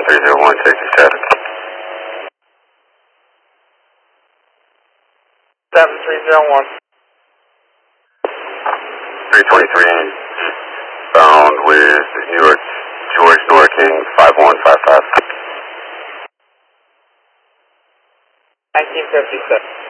7301, safety status. 7301. 323 bound with New York George Norking 5155. 1957.